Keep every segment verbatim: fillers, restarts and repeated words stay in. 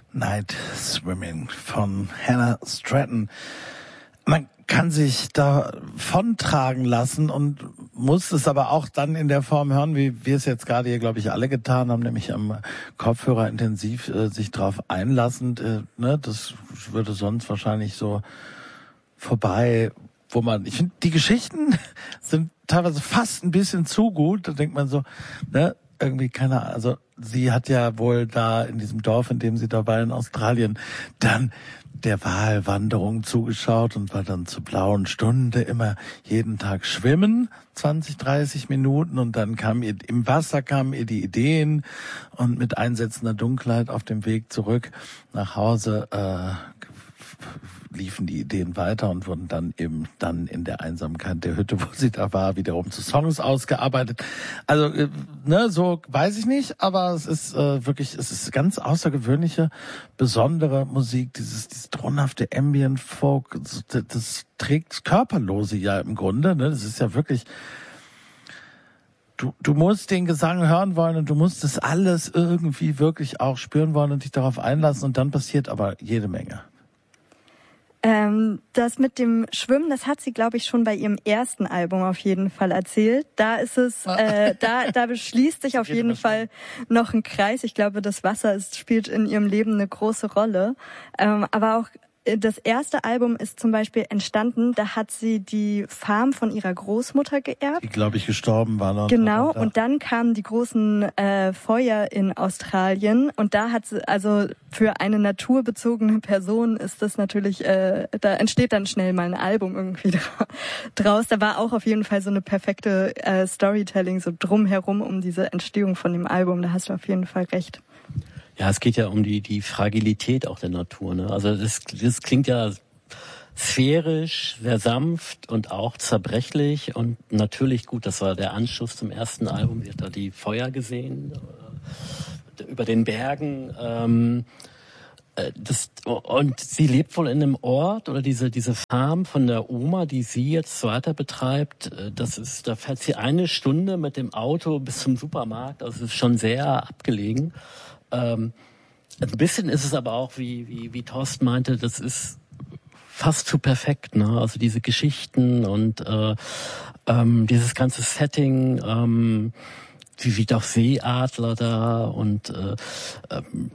Night Swimming von Hannah Stratton. Man kann sich davon tragen lassen und muss es aber auch dann in der Form hören, wie wir es jetzt gerade hier, glaube ich, alle getan haben, nämlich am Kopfhörer intensiv äh, sich drauf einlassend. Äh, ne, das würde sonst wahrscheinlich so vorbei, wo man, ich finde, die Geschichten sind teilweise fast ein bisschen zu gut. Da denkt man so, ne, irgendwie keine Ahnung, also sie hat ja wohl da in diesem Dorf, in dem sie da war in Australien, dann der Walwanderung zugeschaut und war dann zur blauen Stunde immer jeden Tag schwimmen, zwanzig, dreißig Minuten, und dann kam ihr, im Wasser kamen ihr die Ideen, und mit einsetzender Dunkelheit auf dem Weg zurück nach Hause äh, liefen die Ideen weiter und wurden dann eben dann in der Einsamkeit der Hütte, wo sie da war, wiederum zu Songs ausgearbeitet. Also, äh, ne, so weiß ich nicht, aber es ist äh, wirklich, es ist ganz außergewöhnliche, besondere Musik, dieses, dieses tonhafte Ambient Folk, das, das trägt Körperlose ja im Grunde, ne, das ist ja wirklich, du, du musst den Gesang hören wollen und du musst das alles irgendwie wirklich auch spüren wollen und dich darauf einlassen, und dann passiert aber jede Menge. Ähm, das mit dem Schwimmen, das hat sie, glaube ich, schon bei ihrem ersten Album auf jeden Fall erzählt. Da ist es, äh, da, da beschließt sich auf jeden Fall noch ein Kreis. Ich glaube, das Wasser ist, spielt in ihrem Leben eine große Rolle. Ähm, aber auch das erste Album ist zum Beispiel entstanden, da hat sie die Farm von ihrer Großmutter geerbt. Die, glaube ich, gestorben war. Noch genau, und dann kamen die großen äh, Feuer in Australien, und da hat sie, also für eine naturbezogene Person ist das natürlich, äh, da entsteht dann schnell mal ein Album irgendwie draus. Da war auch auf jeden Fall so eine perfekte äh, Storytelling so drumherum um diese Entstehung von dem Album, da hast du auf jeden Fall recht. Ja, es geht ja um die die Fragilität auch der Natur, ne? Also das, das klingt ja sphärisch, sehr sanft und auch zerbrechlich und natürlich gut. Das war der Anschluss zum ersten Album. Sie hat da die Feuer gesehen äh, über den Bergen. Ähm, äh, das, und sie lebt wohl in einem Ort, oder diese diese Farm von der Oma, die sie jetzt weiter betreibt. Das ist, da fährt sie eine Stunde mit dem Auto bis zum Supermarkt. Also es ist schon sehr abgelegen. Ähm, ein bisschen ist es aber auch, wie, wie, wie Thorsten meinte, das ist fast zu perfekt, ne? Also diese Geschichten und äh, ähm, dieses ganze Setting, ähm, wie, wie doch Seeadler da, und äh, ähm,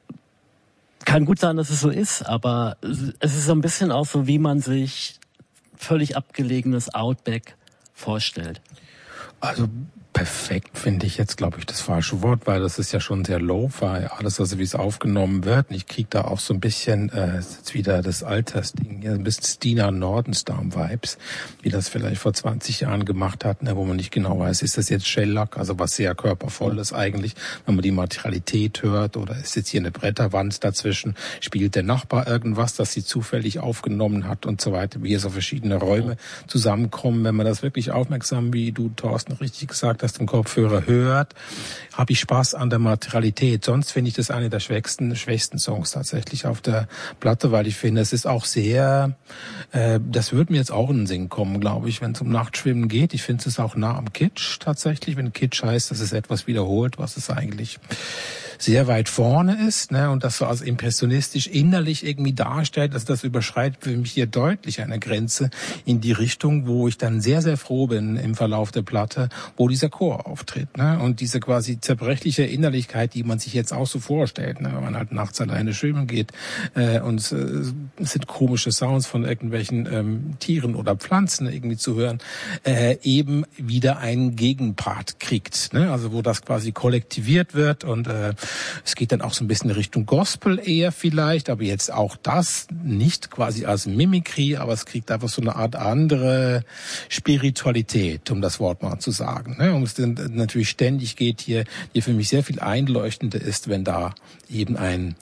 kann gut sein, dass es so ist, aber es ist so ein bisschen auch so, wie man sich völlig abgelegenes Outback vorstellt. Also perfekt finde ich jetzt, glaube ich, das falsche Wort, weil das ist ja schon sehr Lo-Fi, alles, also wie es aufgenommen wird. Und ich kriege da auch so ein bisschen, äh, jetzt wieder das Altersding, ja, ein bisschen Stina Nordenstam-Vibes, wie das vielleicht vor zwanzig Jahren gemacht hat, ne, wo man nicht genau weiß, ist das jetzt Shellac, also was sehr körpervolles eigentlich, wenn man die Materialität hört, oder ist jetzt hier eine Bretterwand dazwischen, spielt der Nachbar irgendwas, das sie zufällig aufgenommen hat und so weiter, wie hier so verschiedene Räume zusammenkommen. Wenn man das wirklich aufmerksam, wie du, Thorsten, richtig gesagt hast, im Kopfhörer hört, habe ich Spaß an der Materialität. Sonst finde ich das eine der schwächsten, schwächsten Songs tatsächlich auf der Platte, weil ich finde, es ist auch sehr, äh, das würde mir jetzt auch in den Sinn kommen, glaube ich, wenn es um Nachtschwimmen geht. Ich finde es auch nah am Kitsch tatsächlich, wenn Kitsch heißt, dass es etwas wiederholt, was es eigentlich sehr weit vorne ist, ne, und das so als impressionistisch innerlich irgendwie darstellt, dass das überschreitet für mich hier deutlich eine Grenze in die Richtung, wo ich dann sehr, sehr froh bin im Verlauf der Platte, wo dieser Chor auftritt, ne, und diese quasi zerbrechliche Innerlichkeit, die man sich jetzt auch so vorstellt, ne, wenn man halt nachts alleine schwimmen geht, äh, und äh, es sind komische Sounds von irgendwelchen ähm, Tieren oder Pflanzen irgendwie zu hören, äh, eben wieder einen Gegenpart kriegt, ne, also wo das quasi kollektiviert wird, und äh, es geht dann auch so ein bisschen in Richtung Gospel eher vielleicht, aber jetzt auch das nicht quasi als Mimikry, aber es kriegt einfach so eine Art andere Spiritualität, um das Wort mal zu sagen. Ne? Und es natürlich ständig geht hier, hier für mich sehr viel einleuchtender ist, wenn da eben ein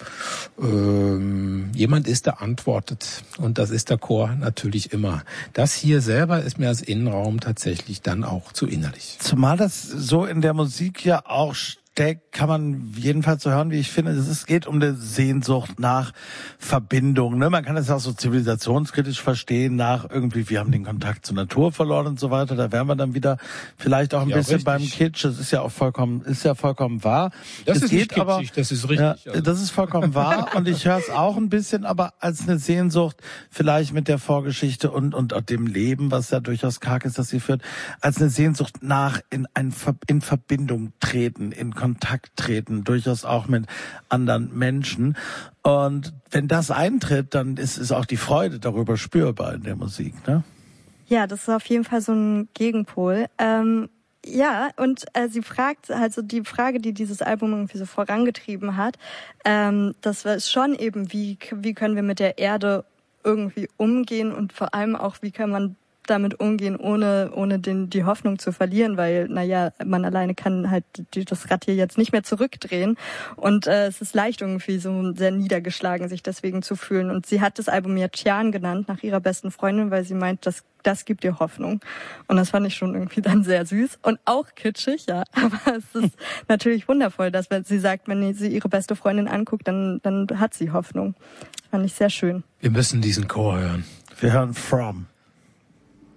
ähm, jemand ist, der antwortet. Und das ist der Chor natürlich immer. Das hier selber ist mir als Innenraum tatsächlich dann auch zu innerlich. Zumal das so in der Musik ja auch steckt, kann man jedenfalls so hören, wie ich finde, es geht um eine Sehnsucht nach Verbindung. Ne? Man kann es auch so zivilisationskritisch verstehen, nach irgendwie, wir haben den Kontakt zur Natur verloren und so weiter. Da wären wir dann wieder vielleicht auch ein ja, bisschen richtig. beim Kitsch. Das ist ja auch vollkommen, ist ja vollkommen wahr. Das es ist geht nicht kitschig, aber, das ist richtig. Ja, das ist vollkommen wahr und ich höre es auch ein bisschen, aber als eine Sehnsucht, vielleicht mit der Vorgeschichte und, und dem Leben, was ja durchaus karg ist, das sie führt, als eine Sehnsucht nach in ein, in Verbindung treten, in Kontakt treten, durchaus auch mit anderen Menschen. Und wenn das eintritt, dann ist, ist auch die Freude darüber spürbar in der Musik, ne? Ja, das ist auf jeden Fall so ein Gegenpol. Ähm, ja, und äh, sie fragt, also die Frage, die dieses Album irgendwie so vorangetrieben hat, ähm, das war schon eben, wie, wie können wir mit der Erde irgendwie umgehen und vor allem auch, wie kann man damit umgehen, ohne ohne den die Hoffnung zu verlieren, weil naja, man alleine kann halt die, das Rad hier jetzt nicht mehr zurückdrehen und äh, es ist leicht irgendwie so sehr niedergeschlagen, sich deswegen zu fühlen. Und sie hat das Album ja Tian genannt, nach ihrer besten Freundin, weil sie meint, das das gibt ihr Hoffnung. Und das fand ich schon irgendwie dann sehr süß und auch kitschig, ja. Aber es ist natürlich wundervoll, dass wenn sie sagt, wenn sie ihre beste Freundin anguckt, dann dann hat sie Hoffnung. Das fand ich sehr schön. Wir müssen diesen Chor hören. Wir hören From.